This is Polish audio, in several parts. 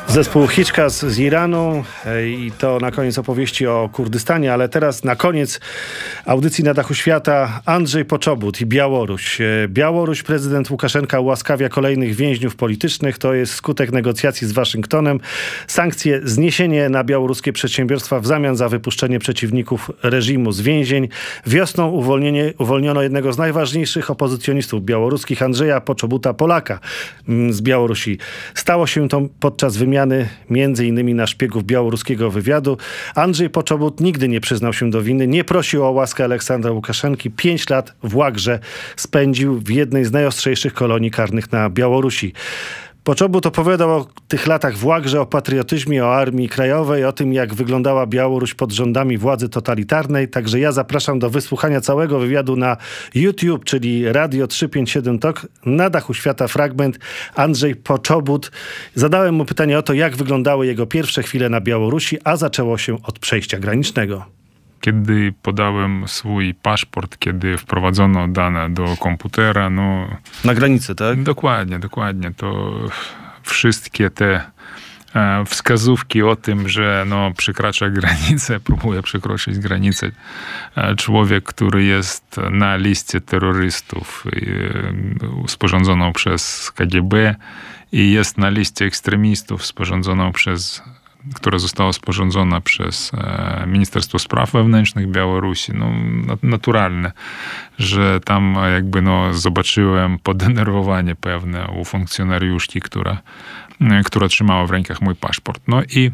Zespół Hickas z Iranu i to na koniec opowieści o Kurdystanie, ale teraz na koniec audycji Na dachu świata Andrzej Poczobut i Białoruś. Białoruś, prezydent Łukaszenka ułaskawia kolejnych więźniów politycznych. To jest skutek negocjacji z Waszyngtonem. Sankcje, zniesienie na białoruskie przedsiębiorstwa w zamian za wypuszczenie przeciwników reżimu z więzień. Wiosną uwolniono jednego z najważniejszych opozycjonistów białoruskich, Andrzeja Poczobuta, Polaka z Białorusi. Stało się to podczas wymiany między innymi na szpiegów białoruskiego wywiadu. Andrzej Poczobut nigdy nie przyznał się do winy, nie prosił o łaskę Aleksandra Łukaszenki. 5 lat w łagrze spędził w jednej z najostrzejszych kolonii karnych na Białorusi. Poczobut opowiadał o tych latach w łagrze, o patriotyzmie, o armii krajowej, o tym, jak wyglądała Białoruś pod rządami władzy totalitarnej. Także ja zapraszam do wysłuchania całego wywiadu na YouTube, czyli Radio 357 Talk. Na dachu świata fragment. Andrzej Poczobut. Zadałem mu pytanie o to, jak wyglądały jego pierwsze chwile na Białorusi, a zaczęło się od przejścia granicznego. Kiedy podałem swój paszport, kiedy wprowadzono dane do komputera, Na granicy, tak? Dokładnie, to wszystkie te wskazówki o tym, że przekracza granicę, próbuje przekroczyć granicę człowiek, który jest na liście terrorystów sporządzoną przez KGB i jest na liście ekstremistów sporządzoną która została sporządzona przez Ministerstwo Spraw Wewnętrznych Białorusi. Naturalne, że tam zobaczyłem podenerwowanie pewne u funkcjonariuszki, która trzymała w rękach mój paszport. I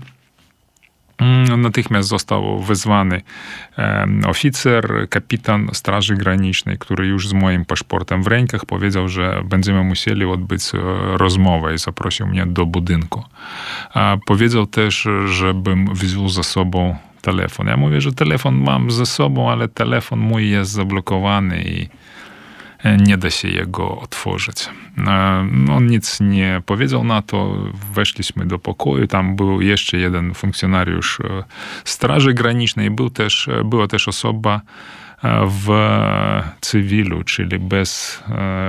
natychmiast został wezwany oficer, kapitan Straży Granicznej, który już z moim paszportem w rękach powiedział, że będziemy musieli odbyć rozmowę i zaprosił mnie do budynku. Powiedział też, żebym wziął ze sobą telefon. Ja mówię, że telefon mam ze sobą, ale telefon mój jest zablokowany i nie da się jego otworzyć. On nic nie powiedział na to. Weszliśmy do pokoju. Tam był jeszcze jeden funkcjonariusz Straży Granicznej. Była też osoba w cywilu, czyli bez...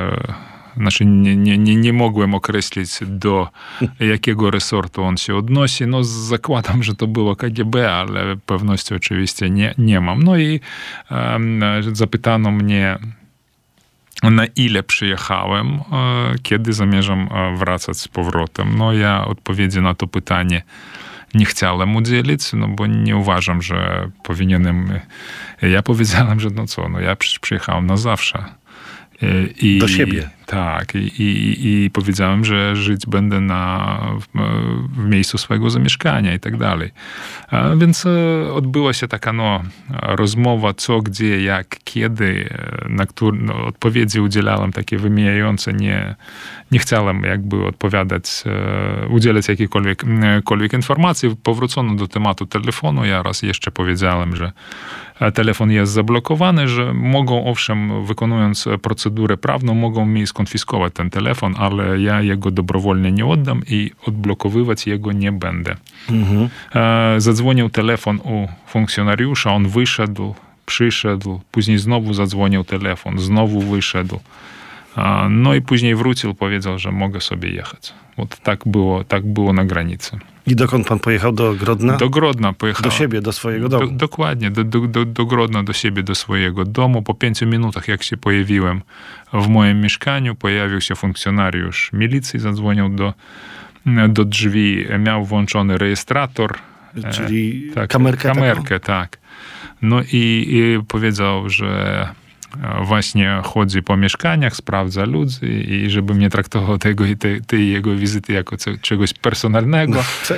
nie mogłem określić, do jakiego resortu on się odnosi. Zakładam, że to było KGB, ale pewności oczywiście nie mam. I zapytano mnie, na ile przyjechałem, kiedy zamierzam wracać z powrotem. Ja odpowiedzi na to pytanie nie chciałem udzielić, bo nie uważam, że powinienem... Ja powiedziałem, że ja przecież przyjechałem na zawsze. Do siebie. Tak. I powiedziałem, że żyć będę w miejscu swojego zamieszkania i tak dalej. Więc odbyła się taka rozmowa, co, gdzie, jak, kiedy, na które odpowiedzi udzielałem takie wymijające. Nie chciałem udzielać jakiejkolwiek informacji. Powrócono do tematu telefonu. Ja raz jeszcze powiedziałem, że telefon jest zablokowany, że mogą, owszem, wykonując procedurę prawną, mogą mi skonfiskować ten telefon, ale ja jego dobrowolnie nie oddam i odblokowywać jego nie będę. Zadzwonił telefon u funkcjonariusza, on wyszedł, przyszedł, później znowu zadzwonił telefon, znowu wyszedł. I później wrócił, powiedział, że mogę sobie jechać. Tak było na granicy. I dokąd pan pojechał? Do Grodna? Do Grodna pojechałem. Do siebie, do swojego domu? Dokładnie, do Grodna, do siebie, do swojego domu. Po 5 minutach, jak się pojawiłem w moim mieszkaniu, pojawił się funkcjonariusz milicji, zadzwonił do drzwi, miał włączony rejestrator. Czyli kamerkę, tak. I powiedział, że właśnie chodzi po mieszkaniach, sprawdza ludzi i żeby nie traktował tej jego wizyty jako czegoś personalnego.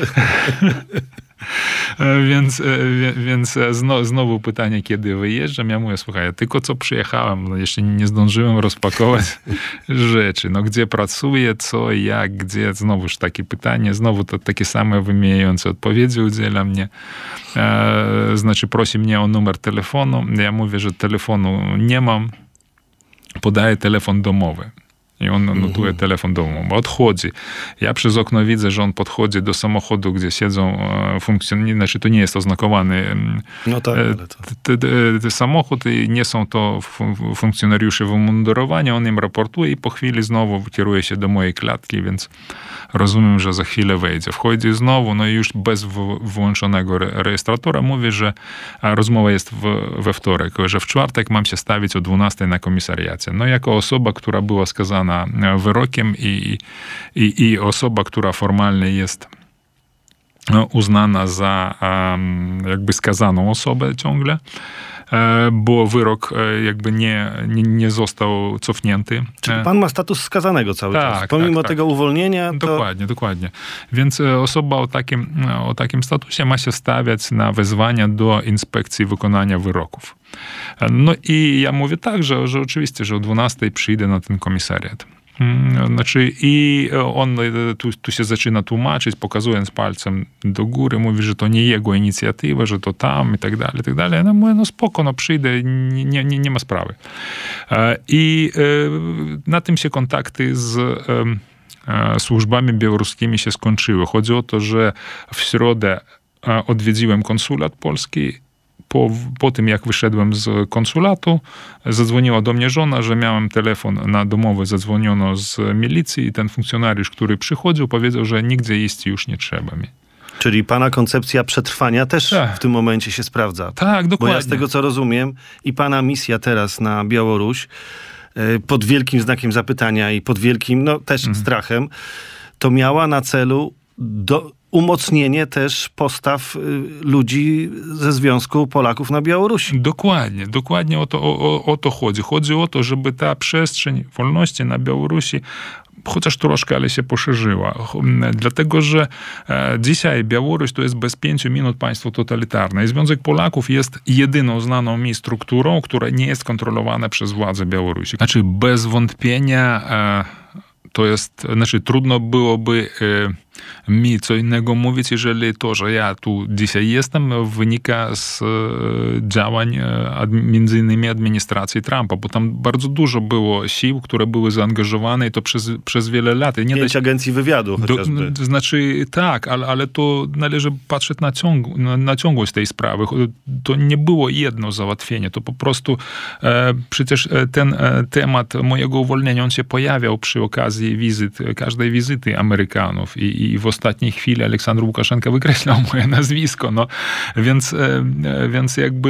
Więc znowu pytanie, kiedy wyjeżdżam. Ja mówię, słuchaj, ja tylko co przyjechałem, jeszcze nie zdążyłem rozpakować rzeczy. Gdzie pracuję, co, jak, gdzie. Znowuż takie pytanie, znowu to takie same wymijające odpowiedzi udziela mnie. Prosi mnie o numer telefonu. Ja mówię, że telefonu nie mam. Podaję telefon domowy. I on notuje telefon domu, bo odchodzi. Ja przez okno widzę, że on podchodzi do samochodu, gdzie siedzą funkcjonariusze, znaczy to nie jest oznakowany samochód i nie są to funkcjonariusze w umundurowaniu, on im raportuje i po chwili znowu kieruje się do mojej klatki, więc rozumiem, że za chwilę wejdzie. Wchodzi znowu, no i już bez włączonego rejestratora mówi, że rozmowa jest we wtorek, że w czwartek mam się stawić o 12 na komisariacie. No jako osoba, która była skazana wyrokiem i osoba, która formalnie jest uznana za jakby skazaną osobę ciągle, bo wyrok jakby nie został cofnięty. Czyli pan ma status skazanego cały czas. Pomimo tego uwolnienia to... Dokładnie. Więc osoba o takim statusie ma się stawiać na wezwania do inspekcji wykonania wyroków. No i ja mówię tak, że oczywiście, że o 12 przyjdę na ten komisariat. Znaczy, i on tu się zaczyna tłumaczyć, pokazując palcem do góry, mówi, że to nie jego inicjatywa, że to tam i tak dalej, i tak dalej. No mówię, no spoko, no przyjdę, nie ma sprawy. I na tym się kontakty z służbami białoruskimi się skończyły. Chodzi o to, że w środę odwiedziłem konsulat polski. Po tym, jak wyszedłem z konsulatu, zadzwoniła do mnie żona, że miałem telefon na domowy, zadzwoniono z milicji i ten funkcjonariusz, który przychodził, powiedział, że nigdzie iść już nie trzeba mi. Czyli pana koncepcja przetrwania też w tym momencie się sprawdza. Tak, dokładnie. Bo ja z tego, co rozumiem, i pana misja teraz na Białoruś, pod wielkim znakiem zapytania i pod wielkim, no też strachem, to miała na celu umocnienie też postaw ludzi ze Związku Polaków na Białorusi. Dokładnie o to chodzi. Chodzi o to, żeby ta przestrzeń wolności na Białorusi chociaż troszkę, ale się poszerzyła. Dlatego, że dzisiaj Białoruś to jest bez 5 minut państwo totalitarne. I Związek Polaków jest jedyną znaną mi strukturą, która nie jest kontrolowana przez władze Białorusi. Znaczy, bez wątpienia to jest, znaczy trudno byłoby mi co innego mówić, jeżeli to, że ja tu dzisiaj jestem, wynika z działań między innymi administracji Trumpa, bo tam bardzo dużo było sił, które były zaangażowane i to przez wiele lat. 5 agencji wywiadu chociażby. Znaczy tak, ale to należy patrzeć na ciągłość tej sprawy. To nie było jedno załatwienie, to po prostu przecież ten temat mojego uwolnienia, on się pojawiał przy okazji każdej wizyty Amerykanów i w ostatniej chwili Aleksandr Łukaszenka wykreślał moje nazwisko, no, więc jakby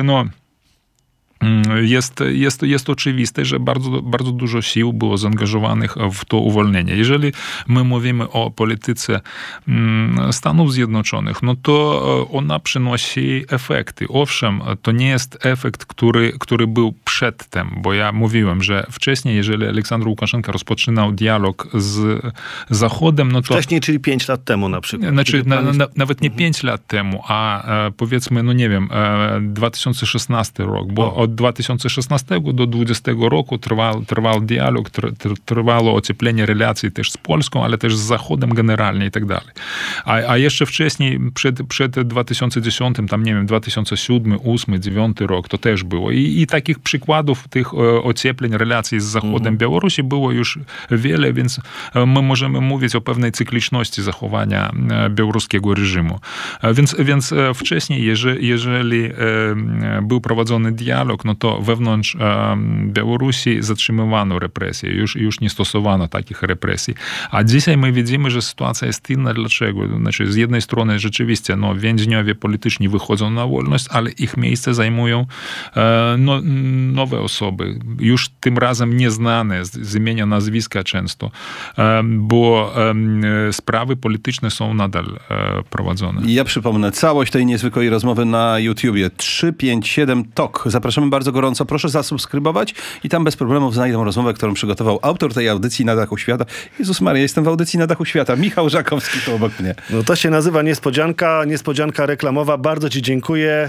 jest oczywiste, że bardzo, bardzo dużo sił było zaangażowanych w to uwolnienie. Jeżeli my mówimy o polityce Stanów Zjednoczonych, no to ona przynosi efekty. Owszem, to nie jest efekt, który był przedtem, bo ja mówiłem, że wcześniej, jeżeli Aleksandr Łukaszenka rozpoczynał dialog z Zachodem, no to... Wcześniej, czyli 5 lat temu na przykład. Znaczy, nawet nie 5 lat temu, a powiedzmy, no nie wiem, 2016 rok, bo od 2016 do 2020 roku trwał dialog, trwało ocieplenie relacji też z Polską, ale też z Zachodem generalnie i tak dalej. A jeszcze wcześniej, przed 2010, tam nie wiem, 2007, 2008, 2009 rok, to też było. I takich przykładów tych ociepleń relacji z Zachodem Białorusi było już wiele, więc my możemy mówić o pewnej cykliczności zachowania białoruskiego reżimu. Więc wcześniej, jeżeli był prowadzony dialog, no to wewnątrz Białorusi zatrzymywano represje, już nie stosowano takich represji. A dzisiaj my widzimy, że sytuacja jest inna. Dlaczego? Znaczy, z jednej strony rzeczywiście więźniowie polityczni wychodzą na wolność, ale ich miejsce zajmują nowe osoby, już tym razem nieznane z imienia, nazwiska często, bo sprawy polityczne są nadal prowadzone. Ja przypomnę całość tej niezwykłej rozmowy na YouTubie 357 TOK. Zapraszamy bardzo gorąco. Proszę zasubskrybować i tam bez problemów znajdą rozmowę, którą przygotował autor tej audycji Na dachu świata. Jezus Maria, jestem w audycji Na dachu świata. Michał Żakowski tu obok mnie. No to się nazywa niespodzianka reklamowa. Bardzo ci dziękuję.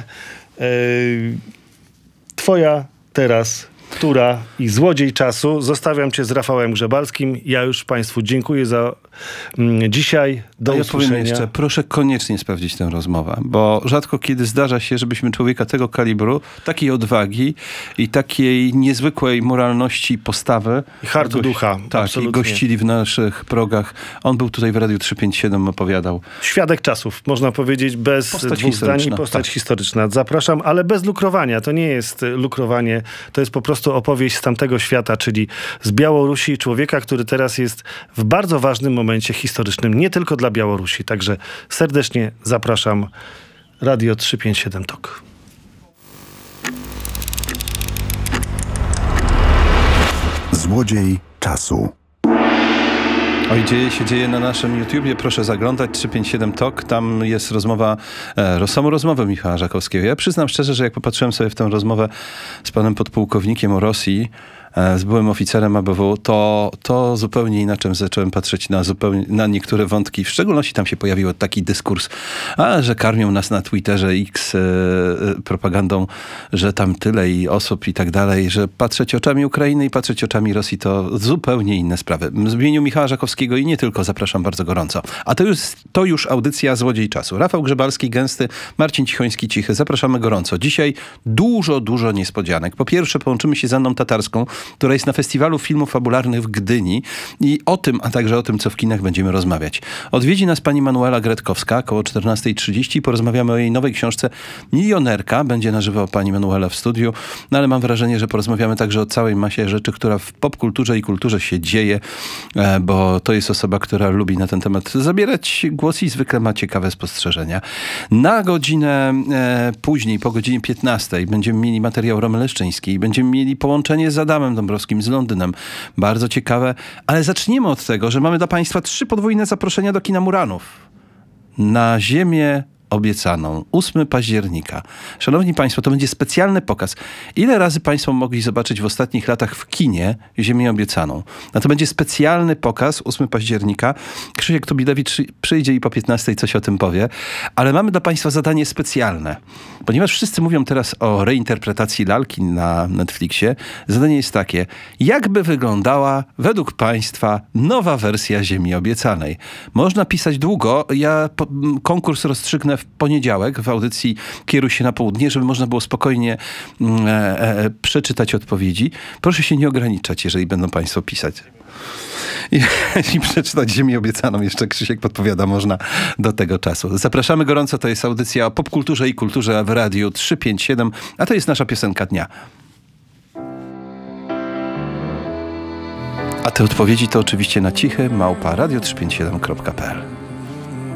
Twoja teraz tura i złodziej czasu. Zostawiam cię z Rafałem Grzebalskim. Ja już państwu dziękuję za Dzisiaj do Ja powiem usłyszenia. jeszcze, proszę koniecznie sprawdzić tę rozmowę, bo rzadko kiedy zdarza się, żebyśmy człowieka tego kalibru, takiej odwagi i takiej niezwykłej moralności i postawy I hartu ducha. Tak, absolutnie. i gościli w naszych progach. On był tutaj w Radiu 357, opowiadał. Świadek czasów, można powiedzieć, bez Postać dwóch zdań i historyczna, postać tak. historyczna. Zapraszam, ale bez lukrowania. To nie jest lukrowanie, to jest po prostu opowieść z tamtego świata, czyli z Białorusi, człowieka, który teraz jest w bardzo ważnym momencie historycznym, nie tylko dla Białorusi. Także serdecznie zapraszam. Radio 357 TOK. Złodziej czasu. Oj, dzieje na naszym YouTubie, proszę zaglądać, 357 TOK, tam jest rozmowa, samą rozmowę Michała Żakowskiego. Ja przyznam szczerze, że jak popatrzyłem sobie w tę rozmowę z panem podpułkownikiem o Rosji, z byłym oficerem ABW, to zupełnie inaczej zacząłem patrzeć na niektóre wątki. W szczególności tam się pojawił taki dyskurs, że karmią nas na Twitterze X propagandą, że tam tyle i osób i tak dalej, że patrzeć oczami Ukrainy i patrzeć oczami Rosji to zupełnie inne sprawy. W imieniu Michała Żakowskiego i nie tylko zapraszam bardzo gorąco. A to już audycja Złodziej Czasu. Rafał Grzebalski, Gęsty, Marcin Cichoński, Cichy. Zapraszamy gorąco. Dzisiaj dużo niespodzianek. Po pierwsze połączymy się z Anną Tatarską, która jest na Festiwalu Filmów Fabularnych w Gdyni i o tym, a także o tym, co w kinach będziemy rozmawiać. Odwiedzi nas pani Manuela Gretkowska około 14:30 i porozmawiamy o jej nowej książce Milionerka. Będzie na żywo pani Manuela w studiu, no ale mam wrażenie, że porozmawiamy także o całej masie rzeczy, która w popkulturze i kulturze się dzieje, bo to jest osoba, która lubi na ten temat zabierać głos i zwykle ma ciekawe spostrzeżenia. Na godzinę później, po godzinie 15:00 będziemy mieli materiał Romy Leszczyńskiej, będziemy mieli połączenie z Adamem Dąbrowskim, z Londynem. Bardzo ciekawe, ale zaczniemy od tego, że mamy dla państwa 3 podwójne zaproszenia do kina Muranów. Na ziemię obiecaną. 8 października. Szanowni państwo, to będzie specjalny pokaz. Ile razy państwo mogli zobaczyć w ostatnich latach w kinie Ziemię obiecaną? No to będzie specjalny pokaz 8 października. Krzysiek Tubilewicz przyjdzie i po 15:00 coś o tym powie. Ale mamy dla państwa zadanie specjalne. Ponieważ wszyscy mówią teraz o reinterpretacji lalki na Netflixie, zadanie jest takie. Jakby wyglądała według państwa nowa wersja Ziemi obiecanej? Można pisać długo. Ja konkurs rozstrzygnę w poniedziałek w audycji Kieruj się na południe, żeby można było spokojnie przeczytać odpowiedzi. Proszę się nie ograniczać, jeżeli będą państwo pisać. I przeczytać Ziemię obiecaną. Jeszcze Krzysiek podpowiada, można do tego czasu. Zapraszamy gorąco. To jest audycja o popkulturze i kulturze w Radiu 357, a to jest nasza piosenka dnia. A te odpowiedzi to oczywiście na cichy@radio357.pl.